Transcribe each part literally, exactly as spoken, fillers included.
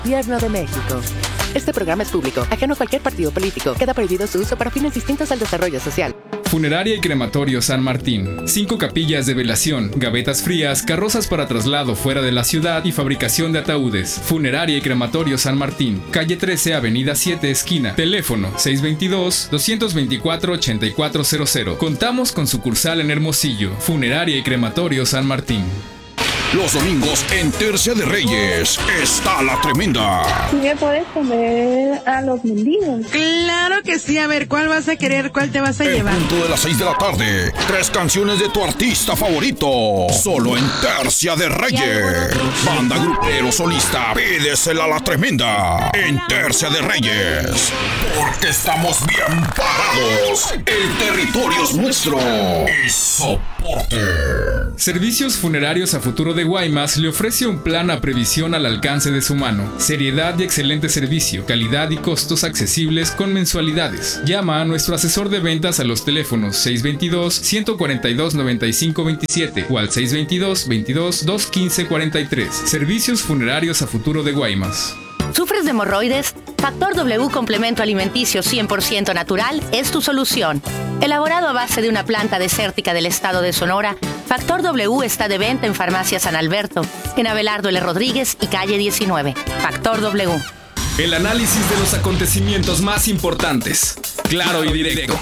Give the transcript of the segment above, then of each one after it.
Gobierno de México. Este programa es público, ajeno a cualquier partido político. Queda prohibido su uso para fines distintos al desarrollo social. Funeraria y Crematorio San Martín. Cinco capillas de velación, gavetas frías, carrozas para traslado fuera de la ciudad y fabricación de ataúdes. Funeraria y Crematorio San Martín. Calle trece, Avenida siete, esquina. Teléfono seis dos dos, dos dos cuatro, ocho cuatro cero cero. Contamos con sucursal en Hermosillo. Funeraria y Crematorio San Martín. Los domingos en Tercia de Reyes está la tremenda. ¿Sí me puedes comer a los mendigos? Claro que sí. A ver, ¿cuál vas a querer? ¿Cuál te vas a En llevar? punto de las seis de la tarde, tres canciones de tu artista favorito. Solo en Tercia de Reyes. Banda, grupero, solista, pídesela a la tremenda. En Tercia de Reyes. Porque estamos bien parados. El territorio es nuestro. Y soporte. Servicios Funerarios a Futuro de Guaymas le ofrece un plan a previsión al alcance de su mano. Seriedad y excelente servicio, calidad y costos accesibles con mensualidades. Llama a nuestro asesor de ventas a los teléfonos seis dos dos, uno cuatro dos, nueve cinco dos siete o al seis dos dos, veintidós, dos quince cuarenta y tres. Servicios Funerarios a Futuro de Guaymas. ¿Sufres de hemorroides? Factor W Complemento Alimenticio cien por ciento natural es tu solución. Elaborado a base de una planta desértica del estado de Sonora, Factor W está de venta en Farmacia San Alberto, en Abelardo L. Rodríguez y calle diecinueve. Factor W. El análisis de los acontecimientos más importantes. Claro y directo.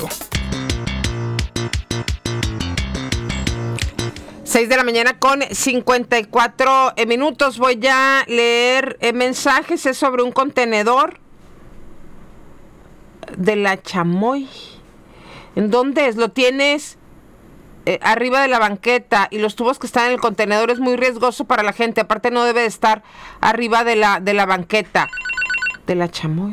seis de la mañana con cincuenta y cuatro minutos. Voy a leer eh, mensajes. Es sobre un contenedor de la Chamoy. ¿En dónde es? Lo tienes eh, arriba de la banqueta y los tubos que están en el contenedor es muy riesgoso para la gente. Aparte no debe de estar arriba de la, de la banqueta. De la Chamoy.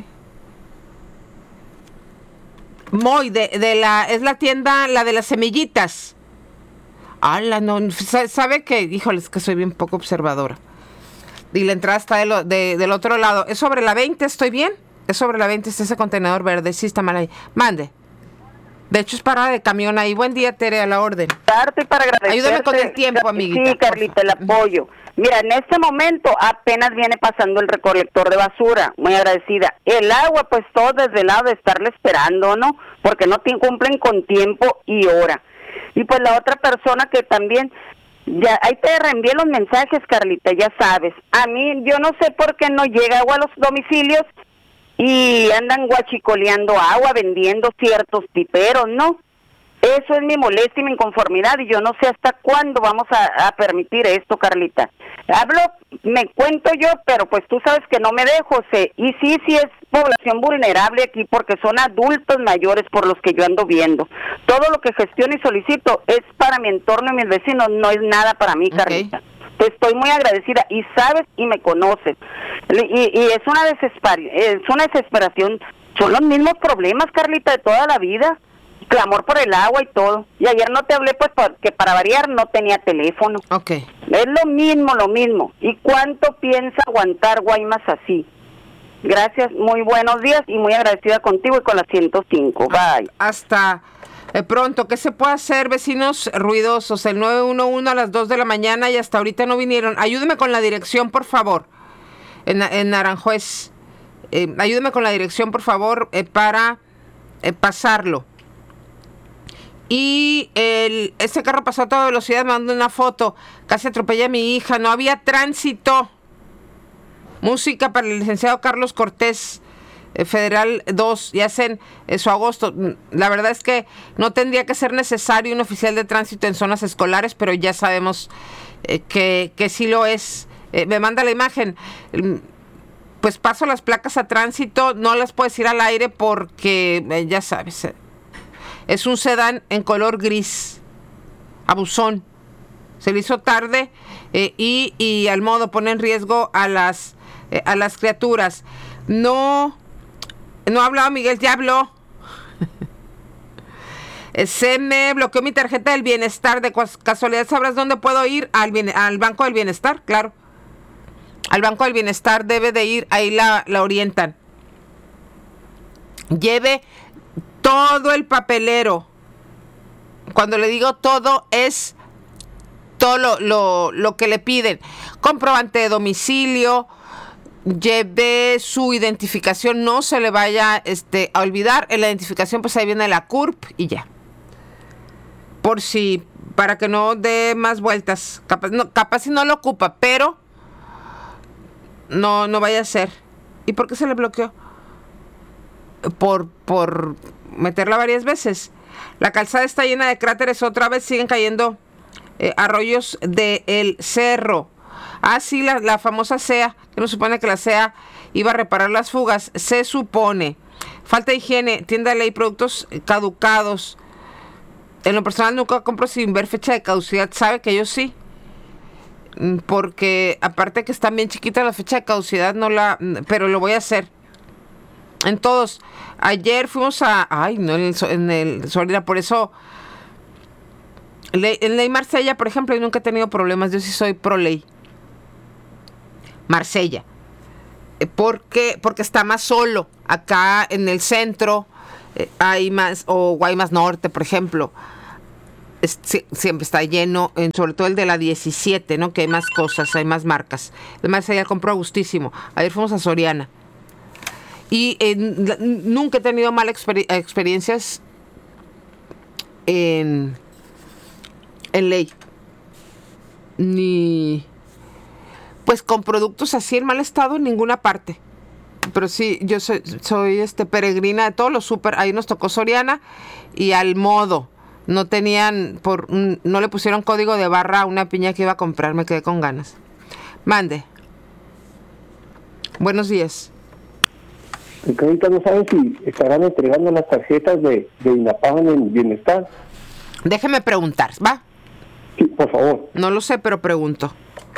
Moy, de, de la, es la tienda, la de las semillitas. Ala, no, sabe que, híjole, es que soy bien poco observadora. Y la entrada está de lo, de, del otro lado. ¿Es sobre la veinte? ¿Estoy bien? Es sobre la veinte, está ese contenedor verde. Sí, está mal ahí. Mande. De hecho, es parada de camión ahí. Buen día, Tere, a la orden. Darte para agradecerte. Ayúdame con el tiempo, amiguita. Sí, Carlita, el apoyo. Mira, en este momento apenas viene pasando el recolector de basura. Muy agradecida. El agua, pues todo desde el lado de estarle esperando, ¿no? Porque no te cumplen con tiempo y hora. Y pues la otra persona que también, ya ahí te reenvié los mensajes, Carlita, ya sabes. A mí, yo no sé por qué no llega agua a los domicilios y andan guachicoleando agua, vendiendo ciertos piperos, ¿no? Eso es mi molestia y mi inconformidad y yo no sé hasta cuándo vamos a, a permitir esto, Carlita. Hablo, me cuento yo, pero pues tú sabes que no me dejo, sé. Y sí, sí es población vulnerable aquí porque son adultos mayores por los que yo ando viendo. Todo lo que gestiono y solicito es para mi entorno y mis vecinos, no es nada para mí, Carlita. Okay. Te estoy muy agradecida y sabes y me conoces. Y, y es una desesperación, es una desesperación. Son los mismos problemas, Carlita, de toda la vida. Clamor por el agua y todo. Y ayer no te hablé, pues, porque para variar no tenía teléfono. Ok. Es lo mismo, lo mismo. ¿Y cuánto piensa aguantar Guaymas así? Gracias, muy buenos días y muy agradecida contigo y con la ciento cinco. Bye. Hasta eh, pronto. ¿Qué se puede hacer, vecinos ruidosos? El nueve uno uno a las dos de la mañana y hasta ahorita no vinieron. Ayúdeme con la dirección, por favor. En, en Aranjuez. Eh, ayúdeme con la dirección, por favor, eh, para eh, pasarlo. Y el, ese carro pasó a toda velocidad, me mandó una foto, casi atropellé a mi hija, no había tránsito. Música para el licenciado Carlos Cortés, eh, Federal dos, y hacen eh, su agosto. La verdad es que no tendría que ser necesario un oficial de tránsito en zonas escolares, pero ya sabemos eh, que, que sí lo es. Eh, me manda la imagen. Pues paso las placas a tránsito, no las puedes ir al aire porque, eh, ya sabes... Eh, Es un sedán en color gris, abusón. Se le hizo tarde eh, y, y al modo pone en riesgo a las eh, a las criaturas. No, no ha hablado Miguel, ya habló. Se me bloqueó mi tarjeta del bienestar. De casualidad, ¿sabrás dónde puedo ir? Al, bien, al Banco del Bienestar, claro. Al Banco del Bienestar debe de ir, ahí la, la orientan. Lleve todo el papelero. Cuando le digo todo, es todo lo, lo, lo que le piden. Comprobante de domicilio, lleve su identificación, no se le vaya este, a olvidar. En la identificación, pues ahí viene la C U R P y ya. Por si, para que no dé más vueltas. Capaz, no, capaz si no lo ocupa, pero no, no vaya a ser. ¿Y por qué se le bloqueó? Por, por meterla varias veces. La calzada está llena de cráteres, otra vez siguen cayendo eh, arroyos del cerro. Ah, sí, la, la famosa C E A, que no supone que la C E A iba a reparar las fugas, se supone. Falta de higiene, tienda de ley, productos caducados. En lo personal nunca compro sin ver fecha de caducidad, sabe que yo sí. Porque aparte que están bien chiquitas la fecha de caducidad, no la, pero lo voy a hacer. En todos. Ayer fuimos a, ay, no, en el, en el Soriana, por eso... Ley, en Ley Marsella, por ejemplo, yo nunca he tenido problemas, yo sí soy pro ley. Marsella. ¿Por qué? Porque está más solo. Acá en el centro eh, hay más, o Guaymas Norte, por ejemplo, es, siempre está lleno, en, sobre todo el de la diecisiete, ¿no? Que hay más cosas, hay más marcas. Además, ella compró a gustísimo. Ayer fuimos a Soriana. Y eh, nunca he tenido malas exper- experiencias en, en ley. Ni... Pues con productos así en mal estado en ninguna parte. Pero sí, yo soy, soy este peregrina de todos los súper. Ahí nos tocó Soriana y al modo. No tenían, por no le pusieron código de barra a una piña que iba a comprar. Me quedé con ganas. Mande. Buenos días. Porque ahorita no saben si estarán entregando las tarjetas de, de INAPAM en Bienestar. Déjeme preguntar, ¿va? Sí, por favor. No lo sé, pero pregunto.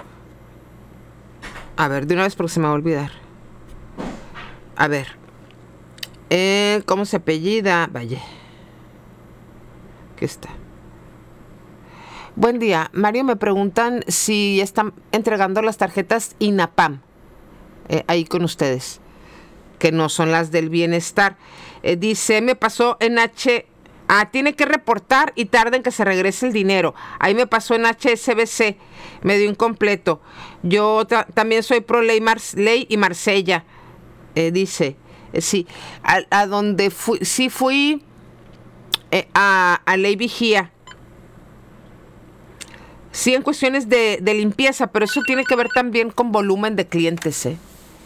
A ver, de una vez porque se me va a olvidar. A ver. Eh, ¿Cómo se apellida? Vaya. Aquí está. Buen día. Mario, me preguntan si están entregando las tarjetas INAPAM. Eh, ahí con ustedes. Que no son las del bienestar. Eh, dice, me pasó en H... Ah, tiene que reportar y tarda en que se regrese el dinero. Ahí me pasó en H S B C, me dio incompleto. Yo ta- también soy pro ley, Mar- ley y Marsella, eh, dice. Eh, sí, a, a donde fui, sí fui eh, a, a ley vigía. Sí, en cuestiones de, de limpieza, pero eso tiene que ver también con volumen de clientes, ¿eh?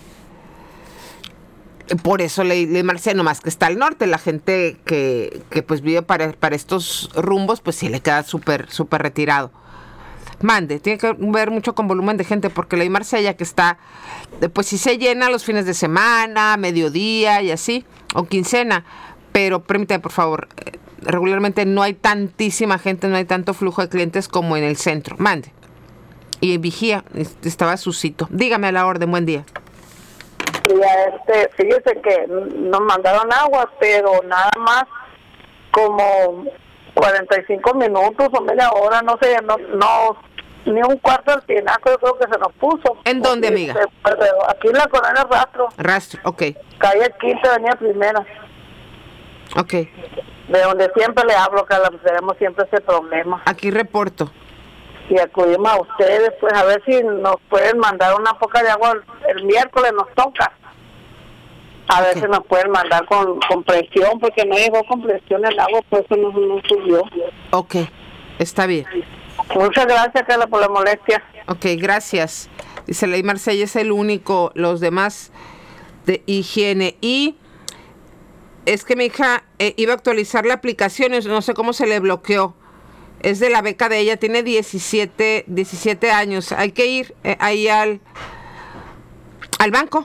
Por eso le, le marché nomás que está al norte. La gente que, que pues vive para, para estos rumbos, pues sí le queda súper, súper retirado. Mande, tiene que ver mucho con volumen de gente, porque la Marsella que está, pues sí se llena los fines de semana, mediodía y así, o quincena. Pero permítame, por favor, regularmente no hay tantísima gente, no hay tanto flujo de clientes como en el centro. Mande. Y en vigía, estaba Susito. Dígame a la orden, buen día. Ya, este, fíjese que nos mandaron agua, pero nada más como cuarenta y cinco minutos o media hora, no sé, no, no ni un cuarto del tinaco yo creo que se nos puso. ¿En dónde, amiga? Este, aquí en la colonia Rastro. Rastro, ok. Calle Quinta, Avenida Primera. Ok. De donde siempre le hablo, que tenemos siempre ese problema. Aquí reporto. Y acudimos a ustedes, pues a ver si nos pueden mandar una poca de agua. El, el miércoles nos toca. A ver okay. si nos pueden mandar con, con presión, porque no llegó con presión el agua, por eso no, no subió. Ok, está bien. Muchas gracias, Carla, por la molestia. Ok, gracias. Dice Ley Marsella es el único, los demás de higiene. Y es que mi hija eh, iba a actualizar la aplicación, no sé cómo se le bloqueó. Es de la beca de ella, tiene diecisiete, diecisiete años. Hay que ir eh, ahí al, al banco.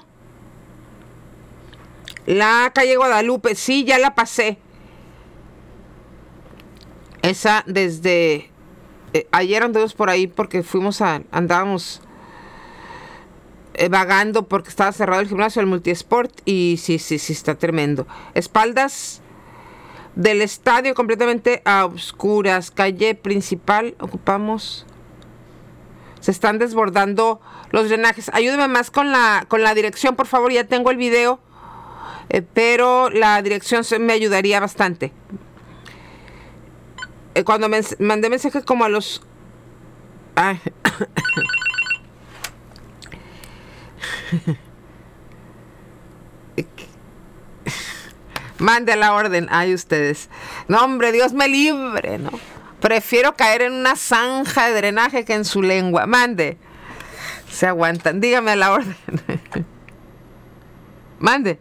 La calle Guadalupe, sí, ya la pasé. Esa desde... Eh, ayer andamos por ahí porque fuimos a... Andábamos eh, vagando porque estaba cerrado el gimnasio, el multisport. Y sí, sí, sí, está tremendo. Espaldas del estadio completamente a oscuras. Calle principal, ocupamos... Se están desbordando los drenajes. Ayúdeme más con la, con la dirección, por favor. Ya tengo el video. Eh, pero la dirección se me ayudaría bastante. Eh, cuando me mandé mensaje como a los... Ay. Mande la orden. Ay, ustedes. No, hombre, Dios me libre, ¿no? Prefiero caer en una zanja de drenaje que en su lengua. Mande. Se aguantan. Dígame la orden. Mande.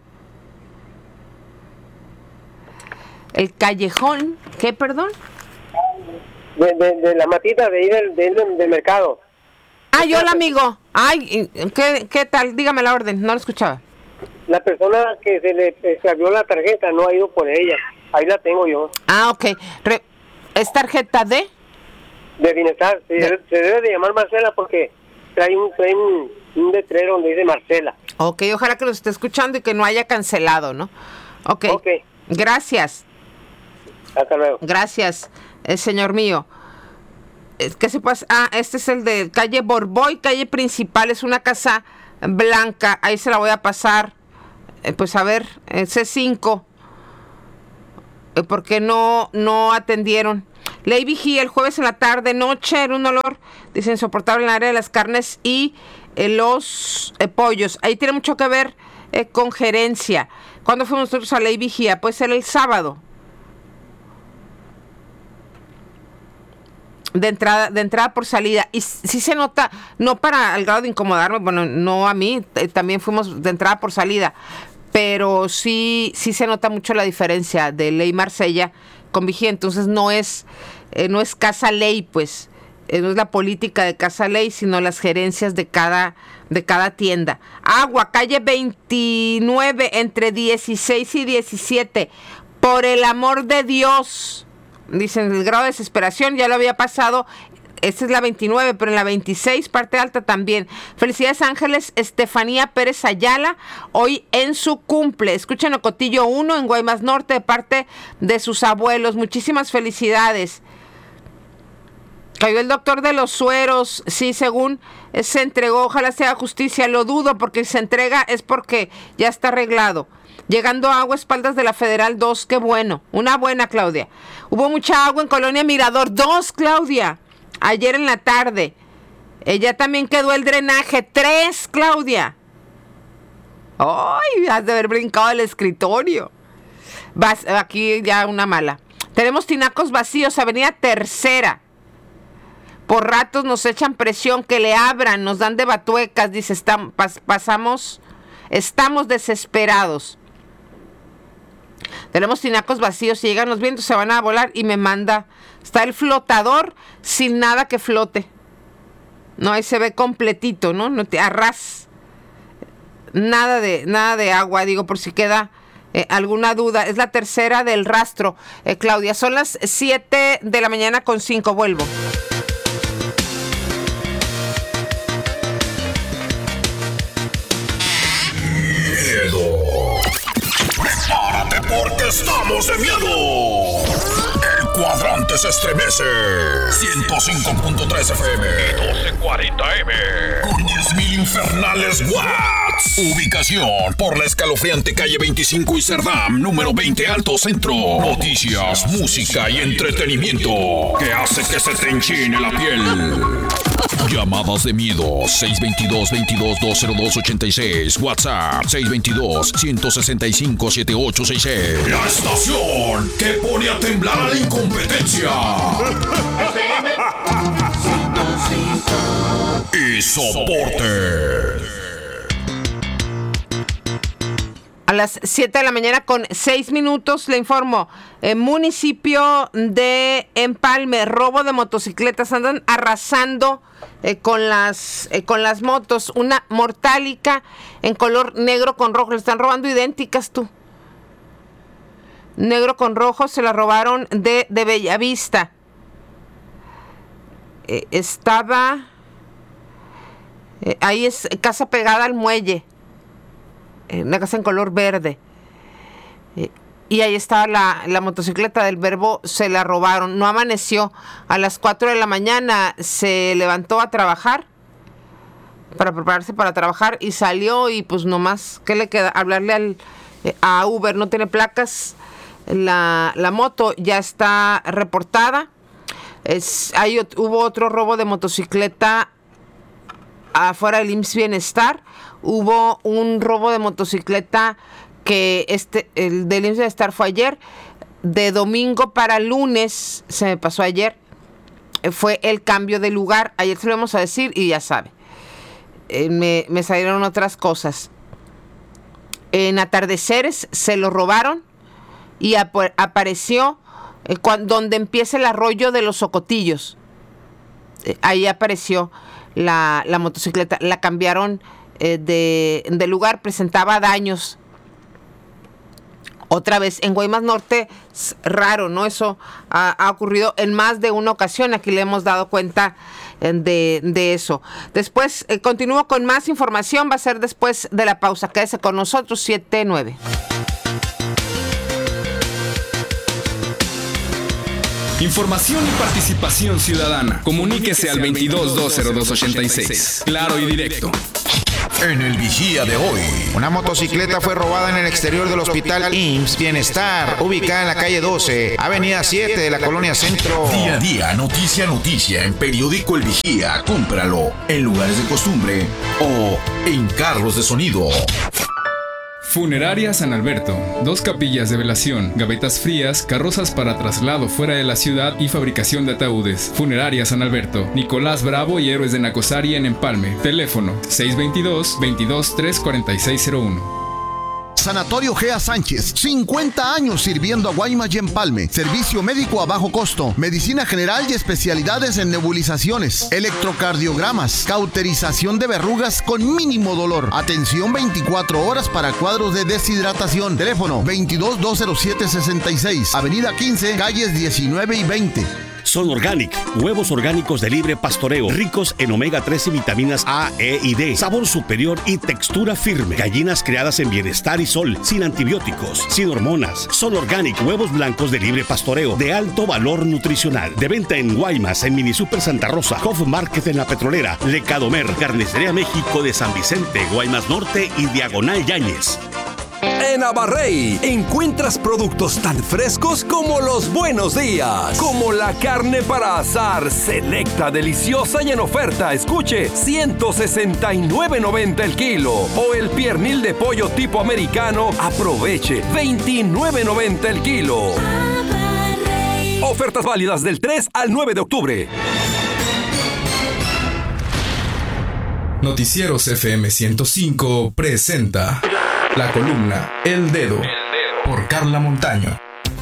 El callejón. ¿Qué, perdón? De, de, de la matita de ahí del, del, del mercado. Ay, hola, amigo. Ay, ¿qué, ¿qué tal? Dígame la orden. No lo escuchaba. La persona que se le extravió la tarjeta no ha ido por ella. Ahí la tengo yo. Ah, ok. Re- ¿Es tarjeta de? De bienestar. Se, de... se debe de llamar Marcela porque trae un, trae un, un letrero donde dice Marcela. Ok, ojalá que nos esté escuchando y que no haya cancelado, ¿no? Ok. Ok. Gracias. Hasta luego. Gracias, eh, señor mío. ¿Qué se pasa? Ah, este es el de calle Borboy, calle principal. Es una casa blanca. Ahí se la voy a pasar. Eh, pues a ver, eh, C cinco. Eh, ¿Por qué no, no atendieron? Ley vigía el jueves en la tarde, noche, era un olor, dice, insoportable en el área de las carnes y eh, los eh, pollos. Ahí tiene mucho que ver eh, con gerencia. ¿Cuándo fuimos nosotros a Ley vigía? Pues era el sábado. De entrada, de entrada por salida. Y sí se nota, no para el grado de incomodarme, bueno, no a mí, eh, también fuimos de entrada por salida, pero sí, sí se nota mucho la diferencia de Ley Marsella con vigía. Entonces no es, eh, no es casa ley, pues, eh, no es la política de casa ley, sino las gerencias de cada, de cada tienda. Agua, calle veintinueve, entre dieciséis y diecisiete. Por el amor de Dios. Dicen, el grado de desesperación ya lo había pasado. Esta es la veintinueve, pero en la veintiséis, parte alta también. Felicidades, Ángeles Estefanía Pérez Ayala, hoy en su cumple. Escuchen Ocotillo uno en Guaymas Norte de parte de sus abuelos. Muchísimas felicidades. Cayó el doctor de los sueros. Sí, según se entregó. Ojalá sea justicia. Lo dudo, porque si se entrega es porque ya está arreglado. Llegando agua, espaldas de la Federal dos, qué bueno. Una buena, Claudia. Hubo mucha agua en Colonia Mirador dos, Claudia. Ayer en la tarde. Ella también quedó el drenaje tres, Claudia. ¡Ay! Has de haber brincado el escritorio. Vas, aquí ya una mala. Tenemos tinacos vacíos, Avenida Tercera. Por ratos nos echan presión, que le abran, nos dan de batuecas. Dice, estamos, pas, pasamos, estamos desesperados. Tenemos tinacos vacíos, si llegan los vientos se van a volar y me manda. Está el flotador sin nada que flote. No, ahí se ve completito, ¿no? No te arras. Nada de, nada de agua, digo, por si queda eh, alguna duda. Es la tercera del rastro, eh, Claudia. Son las siete de la mañana con cinco. Vuelvo. Prepárate porque estamos de miedo. El cuadrante se estremece. ciento cinco punto tres F M. doce cuarenta M. Con diez mil infernales watts. Ubicación por la escalofriante calle veinticinco y Cerdam, número veinte Alto Centro. Noticias, música y entretenimiento que hace que se te enchine la piel. Llamadas de miedo seis dos dos, veintidós, dos cero dos, ochenta y seis. WhatsApp seis dos dos, ciento sesenta y cinco, setenta y ocho sesenta y seis. La estación que pone a temblar a la incompetencia. Y soporte. A las siete de la mañana con seis minutos le informo. El municipio de Empalme, robo de motocicletas. Andan arrasando eh, con las eh, con las motos. Una mortálica en color negro con rojo. Le están robando idénticas, tú. Negro con rojo, se la robaron de, de Bellavista. Eh, estaba... Eh, ahí es casa pegada al muelle. Una casa en color verde. Eh, y ahí estaba la, la motocicleta del Verbo, se la robaron. No amaneció. A las cuatro de la mañana se levantó a trabajar, para prepararse para trabajar, y salió y pues nomás, ¿qué le queda? Hablarle al, eh, a Uber. No tiene placas. La, la moto ya está reportada. Es, hay, hubo otro robo de motocicleta afuera del I M S S Bienestar. Hubo un robo de motocicleta que este, el del I M S S Bienestar fue ayer. De domingo para lunes, se me pasó ayer, fue el cambio de lugar. Ayer se lo íbamos a decir y ya sabe. Eh, me, me salieron otras cosas. En Atardeceres se lo robaron y ap apareció eh, cuando, donde empieza el arroyo de los Socotillos. Eh, ahí apareció la, la motocicleta. La cambiaron eh, de, de lugar, presentaba daños. Otra vez, en Guaymas Norte, raro, ¿no? Eso ha, ha ocurrido en más de una ocasión. Aquí le hemos dado cuenta de, de eso. Después, eh, continúo con más información. Va a ser después de la pausa. Quédese con nosotros, siete nueve. Información y participación ciudadana. Comuníquese al veintidós dos cero dos ochenta y seis. Claro y directo. En el Vigía de hoy, una motocicleta fue robada en el exterior del hospital I M S S Bienestar, ubicada en la calle doce, avenida siete de la colonia Centro. Día a día, noticia a noticia, en periódico El Vigía. Cómpralo en lugares de costumbre o en carros de sonido. Funeraria San Alberto. Dos capillas de velación, gavetas frías, carrozas para traslado fuera de la ciudad y fabricación de ataúdes. Funeraria San Alberto. Nicolás Bravo y Héroes de Nacosari en Empalme. Teléfono seis veintidós, veintidós tres cuarenta y seis cero uno. Sanatorio Gea Sánchez, cincuenta años sirviendo a Guaymas y Empalme. Servicio médico a bajo costo, medicina general y especialidades en nebulizaciones, electrocardiogramas, cauterización de verrugas con mínimo dolor. Atención veinticuatro horas para cuadros de deshidratación. Teléfono veintidós dos cero siete sesenta y seis, avenida quince, calles diecinueve y veinte. Son Organic, huevos orgánicos de libre pastoreo, ricos en omega tres y vitaminas A, E y D, sabor superior y textura firme. Gallinas criadas en bienestar y sol, sin antibióticos, sin hormonas. Son Organic, huevos blancos de libre pastoreo, de alto valor nutricional. De venta en Guaymas, en Mini Super Santa Rosa, Hof Market en La Petrolera, Lecadomer, Carnicería México de San Vicente, Guaymas Norte y Diagonal Yáñez. En Abarrey encuentras productos tan frescos como los buenos días, como la carne para asar selecta, deliciosa y en oferta. Escuche, ciento sesenta y nueve noventa el kilo. O el piernil de pollo tipo americano, aproveche, veintinueve noventa el kilo. Abarrey. Ofertas válidas del tres al nueve de octubre. Noticieros F M ciento cinco presenta la columna El Dedo, por Carla Montaño.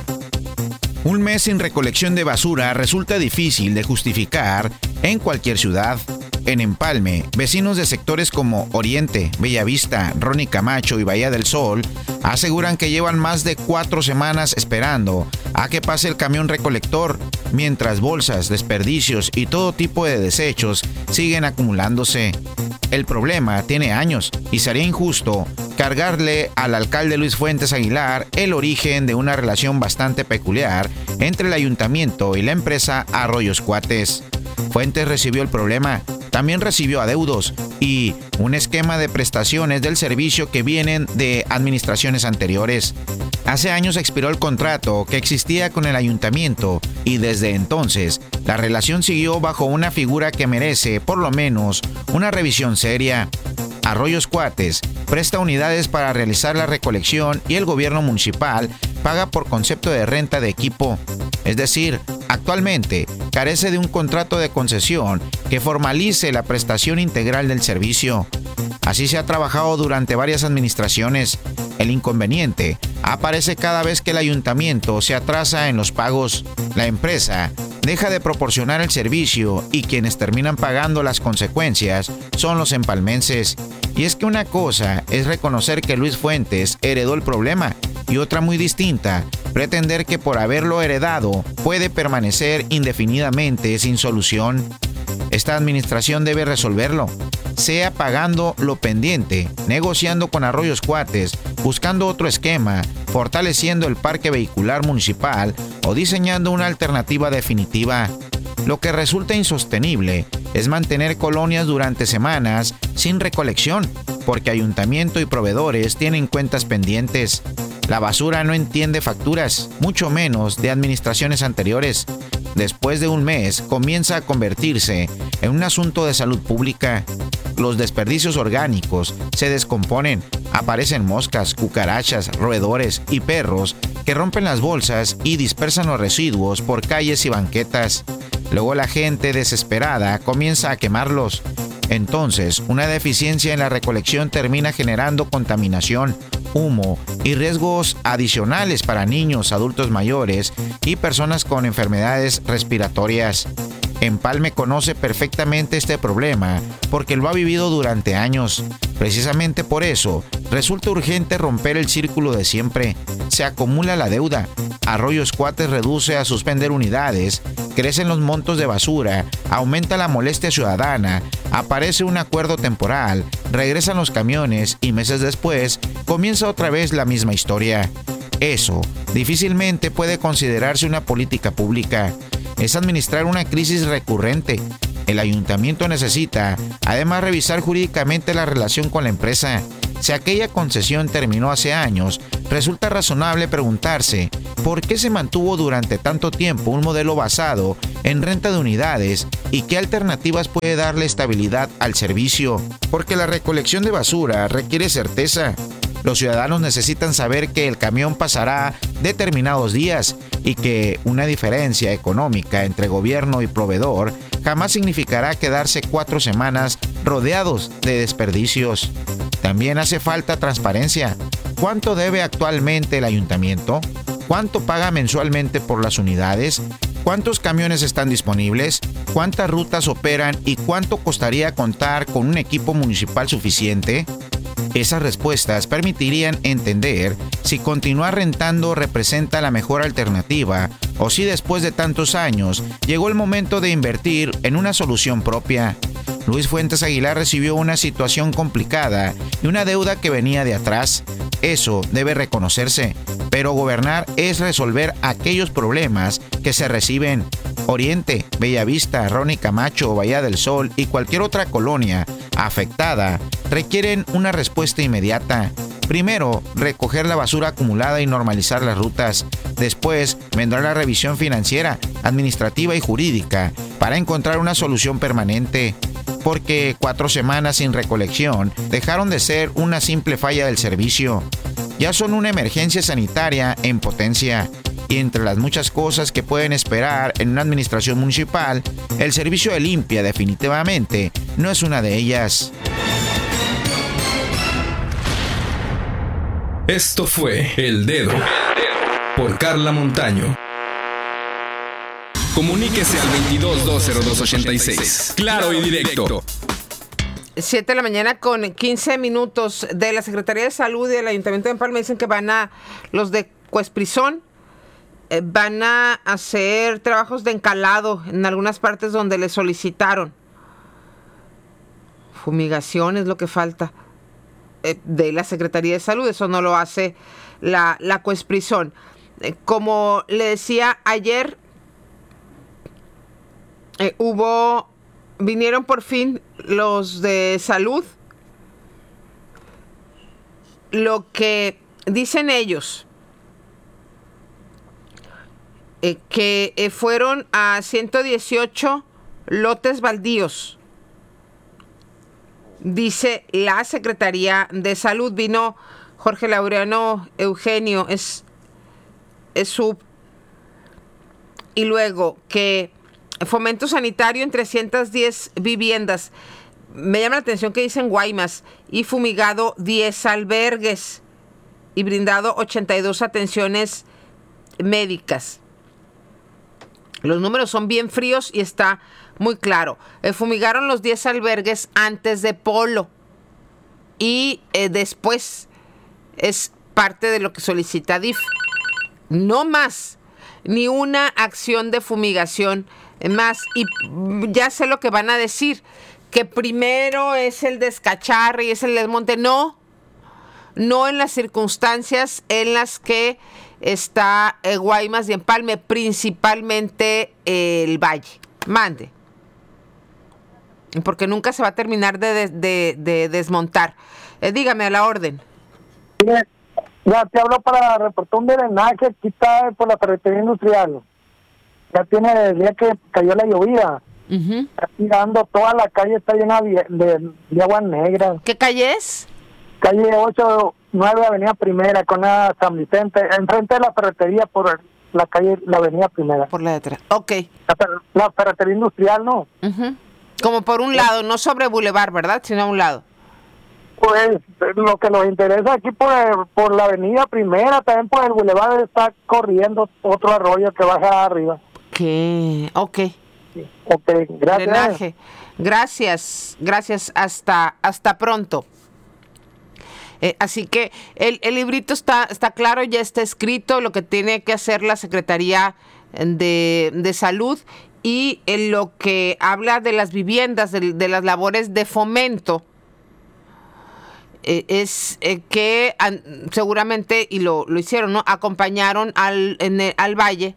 Un mes sin recolección de basura resulta difícil de justificar en cualquier ciudad. En Empalme, vecinos de sectores como Oriente, Bellavista, Ronnie Camacho y Bahía del Sol aseguran que llevan más de cuatro semanas esperando a que pase el camión recolector, mientras bolsas, desperdicios y todo tipo de desechos siguen acumulándose. El problema tiene años y sería injusto cargarle al alcalde Luis Fuentes Aguilar el origen de una relación bastante peculiar entre el ayuntamiento y la empresa Arroyos Cuates. Fuentes recibió el problema, también recibió adeudos y un esquema de prestaciones del servicio que vienen de administraciones anteriores. Hace años expiró el contrato que existía con el ayuntamiento y desde entonces la relación siguió bajo una figura que merece, por lo menos, una revisión seria. Arroyos Cuates presta unidades para realizar la recolección y el gobierno municipal paga por concepto de renta de equipo. Es decir, actualmente carece de un contrato de concesión que formalice la prestación integral del servicio. Así se ha trabajado durante varias administraciones. El inconveniente aparece cada vez que el ayuntamiento se atrasa en los pagos. La empresa deja de proporcionar el servicio y quienes terminan pagando las consecuencias son los empalmenses. Y es que una cosa es reconocer que Luis Fuentes heredó el problema y otra muy distinta, pretender que por haberlo heredado puede permanecer indefinidamente sin solución. Esta administración debe resolverlo, sea pagando lo pendiente, negociando con Arroyos Cuates, buscando otro esquema, fortaleciendo el parque vehicular municipal o diseñando una alternativa definitiva. Lo que resulta insostenible es mantener colonias durante semanas sin recolección, porque ayuntamiento y proveedores tienen cuentas pendientes. La basura no entiende facturas, mucho menos de administraciones anteriores. Después de un mes, comienza a convertirse en un asunto de salud pública. Los desperdicios orgánicos se descomponen, aparecen moscas, cucarachas, roedores y perros que rompen las bolsas y dispersan los residuos por calles y banquetas. Luego la gente desesperada comienza a quemarlos. Entonces, una deficiencia en la recolección termina generando contaminación, humo y riesgos adicionales para niños, adultos mayores y personas con enfermedades respiratorias. Empalme conoce perfectamente este problema porque lo ha vivido durante años. Precisamente por eso, resulta urgente romper el círculo de siempre. Se acumula la deuda, Arroyo Escuates reduce a suspender unidades, crecen los montos de basura, aumenta la molestia ciudadana, aparece un acuerdo temporal, regresan los camiones y meses después comienza otra vez la misma historia. Eso difícilmente puede considerarse una política pública. Es administrar una crisis recurrente. El ayuntamiento necesita, además, revisar jurídicamente la relación con la empresa. Si aquella concesión terminó hace años, resulta razonable preguntarse por qué se mantuvo durante tanto tiempo un modelo basado en renta de unidades y qué alternativas puede darle estabilidad al servicio. Porque la recolección de basura requiere certeza. Los ciudadanos necesitan saber que el camión pasará determinados días y que una diferencia económica entre gobierno y proveedor jamás significará quedarse cuatro semanas rodeados de desperdicios. También hace falta transparencia. ¿Cuánto debe actualmente el ayuntamiento? ¿Cuánto paga mensualmente por las unidades? ¿Cuántos camiones están disponibles? ¿Cuántas rutas operan? ¿Y cuánto costaría contar con un equipo municipal suficiente? Esas respuestas permitirían entender si continuar rentando representa la mejor alternativa o si después de tantos años llegó el momento de invertir en una solución propia. Luis Fuentes Aguilar recibió una situación complicada y una deuda que venía de atrás. Eso debe reconocerse, pero gobernar es resolver aquellos problemas que se reciben. Oriente, Bellavista, Ronnie Camacho, Bahía del Sol y cualquier otra colonia afectada requieren una respuesta inmediata. Primero, recoger la basura acumulada y normalizar las rutas. Después, vendrá la revisión financiera, administrativa y jurídica para encontrar una solución permanente. Porque cuatro semanas sin recolección dejaron de ser una simple falla del servicio. Ya son una emergencia sanitaria en potencia. Y entre las muchas cosas que pueden esperar en una administración municipal, el servicio de limpia definitivamente no es una de ellas. Esto fue El Dedo por Carla Montaño. Comuníquese al veintidós dos cero dos ochenta y seis. Claro y directo. siete de la mañana con quince minutos. De la Secretaría de Salud y del Ayuntamiento de Empalme dicen que van a, los de Cuesprizón, eh, van a hacer trabajos de encalado en algunas partes donde les solicitaron. Fumigación es lo que falta eh, de la Secretaría de Salud. Eso no lo hace la, la Cuesprizón. Eh, como le decía ayer, eh, hubo... Vinieron por fin los de salud. Lo que dicen ellos, eh, que eh, fueron a ciento dieciocho lotes baldíos. Dice la Secretaría de Salud. Vino Jorge Laureano Eugenio, es, es sub. Y luego que fomento sanitario en trescientas diez viviendas. Me llama la atención que dicen Guaymas. Y fumigado diez albergues. Y brindado ochenta y dos atenciones médicas. Los números son bien fríos y está muy claro. Eh, fumigaron los diez albergues antes de Polo. Y eh, después es parte de lo que solicita D I F. No más. Ni una acción de fumigación más. Y ya sé lo que van a decir, que primero es el descacharre y es el desmonte. No, no en las circunstancias en las que está eh, Guaymas y Empalme, principalmente eh, el Valle. Mande. Porque nunca se va a terminar de, de, de, de desmontar. Eh, dígame a la orden. Ya te hablo para reportar un drenaje aquí está por la ferretería industrial. ya tiene desde el día que cayó la lluvia. Uh-huh. Está tirando, toda la calle está llena de, de, de agua negra. ¿Qué calle es? Calle ocho nueve, Avenida Primera, con la San Vicente, enfrente de la ferretería por la calle, la Avenida Primera. Por la de atrás, ok. La, la ferretería industrial, ¿no? Uh-huh. Como por un lado, no sobre Boulevard, ¿verdad? Sino a un lado. Pues lo que nos interesa aquí por, el, por la Avenida Primera, también por el Boulevard está corriendo otro arroyo que baja arriba. ¿Qué? Ok. Ok, gracias. Drenaje. Gracias, gracias, hasta, hasta pronto. Eh, así que el, el librito está, está claro, ya está escrito lo que tiene que hacer la Secretaría de, de Salud, y en lo que habla de las viviendas, de, de las labores de fomento, eh, es eh, que an, seguramente, y lo, lo hicieron, ¿no? Acompañaron al, en el, al Valle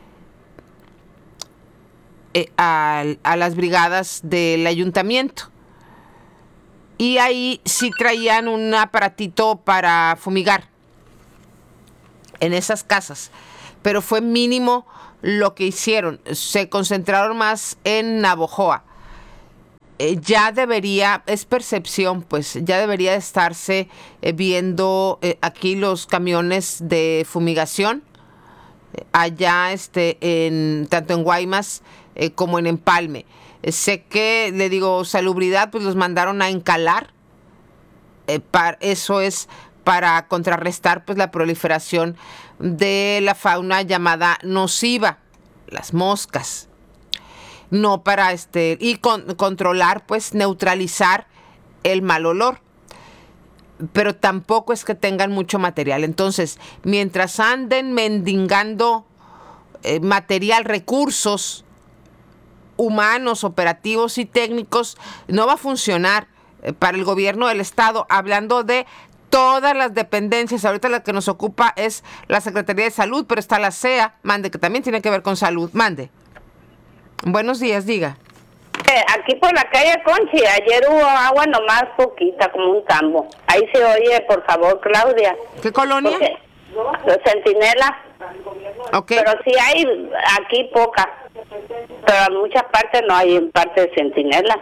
eh, a, a las brigadas del ayuntamiento. Y ahí sí traían un aparatito para fumigar en esas casas, pero fue mínimo lo que hicieron. Se concentraron más en Navojoa. Eh, ya debería, es percepción, pues ya debería estarse eh, viendo eh, aquí los camiones de fumigación, eh, allá este, en, tanto en Guaymas eh, como en Empalme. Sé que, le digo, salubridad, pues los mandaron a encalar. Eh, para, eso es para contrarrestar pues la proliferación de la fauna llamada nociva, las moscas. No para este, y con, controlar, pues neutralizar el mal olor. Pero tampoco es que tengan mucho material. Entonces, mientras anden mendigando eh, material, recursos humanos, operativos y técnicos, no va a funcionar eh, para el gobierno del estado, hablando de todas las dependencias. Ahorita la que nos ocupa es la Secretaría de Salud, pero está la C E A, mande, que también tiene que ver con salud. Mande. Buenos días, diga. Eh, aquí por la calle Conchi, ayer hubo agua nomás poquita, como un tambo. Ahí se oye, por favor, Claudia. ¿Qué colonia? Los Centinela. Okay. Pero sí hay aquí poca. Pero en muchas partes no hay, en parte de Centinela.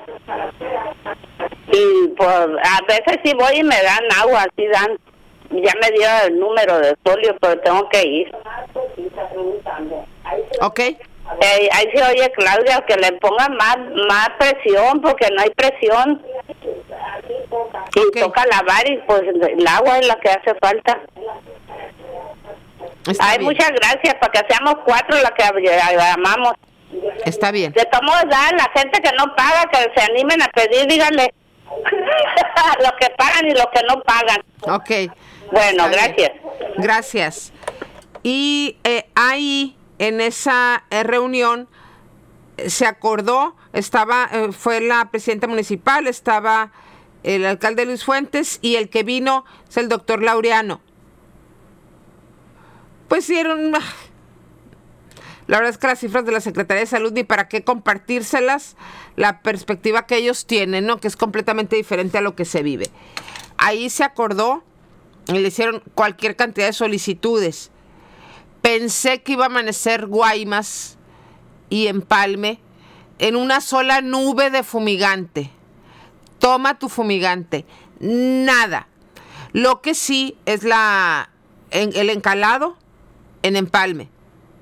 Y pues a veces sí voy y me dan agua, sí dan. Ya me dio el número de folio, pero tengo que ir. Ok. Eh, ahí se oye, Claudia, que le pongan más, más presión, porque no hay presión. Y okay. Toca lavar y pues el agua es la que hace falta. Está Ay, bien. Muchas gracias, para que seamos cuatro las que llamamos. Está bien. De todos modos, la gente que no paga, que se animen a pedir, díganle los que pagan y los que no pagan. Ok. Bueno, Está gracias. Bien. Gracias. Y eh, ahí, en esa eh, reunión, eh, se acordó, estaba, eh, fue la presidenta municipal, estaba el alcalde Luis Fuentes, y el que vino es el doctor Laureano. Pues dieron... La verdad es que las cifras de la Secretaría de Salud, ni para qué compartírselas, la perspectiva que ellos tienen, ¿no? Que es completamente diferente a lo que se vive. Ahí se acordó y le hicieron cualquier cantidad de solicitudes. Pensé que iba a amanecer Guaymas y Empalme en una sola nube de fumigante. Toma tu fumigante. Nada. Lo que sí es la en, el encalado en Empalme.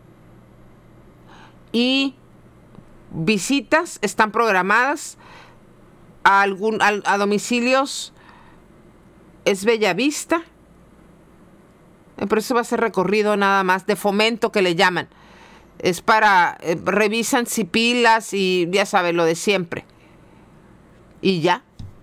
Y visitas están programadas a, algún, a, a domicilios. Es Bellavista. Pero eso va a ser recorrido nada más de fomento, que le llaman. Es para, eh, revisan si pilas y ya saben, lo de siempre. Y ya.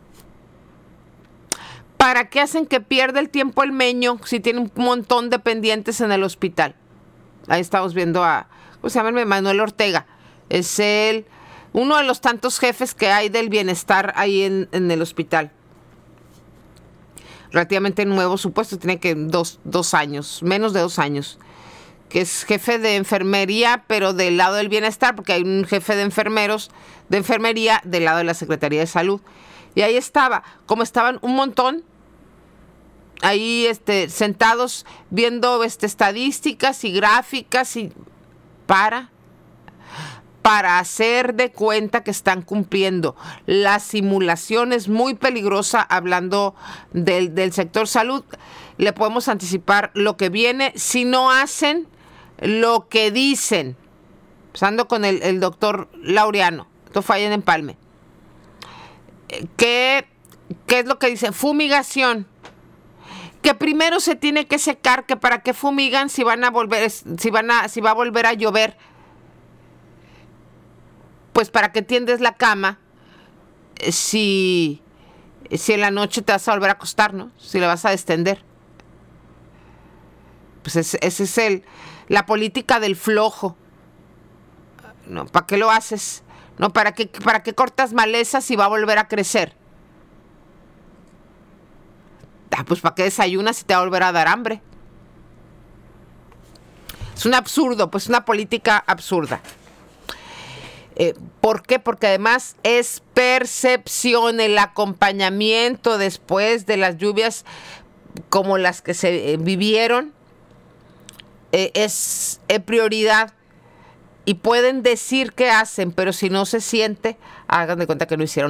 ¿Para qué hacen que pierda el tiempo el meño si tiene un montón de pendientes en el hospital? Ahí estamos viendo a... ¿Cómo se llama? Manuel Ortega. Es el, uno de los tantos jefes que hay del bienestar ahí en, en el hospital. Relativamente nuevo, supuesto, tiene que dos, dos años, menos de dos años. Que es jefe de enfermería, pero del lado del bienestar, porque hay un jefe de enfermeros, de enfermería, del lado de la Secretaría de Salud. Y ahí estaba, como estaban un montón, ahí este, sentados viendo este, estadísticas y gráficas y... para para hacer de cuenta que están cumpliendo. La simulación es muy peligrosa hablando del, del sector salud. Le podemos anticipar lo que viene si no hacen lo que dicen. Empezando con el, el doctor Laureano, esto fue allá en Empalme. ¿Qué, ¿Qué es lo que dice? Fumigación. Que primero se tiene que secar, que para qué fumigan si van a volver, si van a, si va a volver a llover. Pues para que tiendes la cama si, si en la noche te vas a volver a acostar, ¿no? Si la vas a extender. Pues ese, ese es el, la política del flojo. No, ¿para qué lo haces? No, ¿para qué, para qué cortas malezas si va a volver a crecer? Ah, pues ¿para qué desayunas si te va a volver a dar hambre? Es un absurdo, pues una política absurda. Eh, ¿Por qué? Porque además es percepción, el acompañamiento después de las lluvias como las que se eh, vivieron, eh, es eh, prioridad. Y pueden decir que hacen, pero si no se siente, hagan de cuenta que no hicieron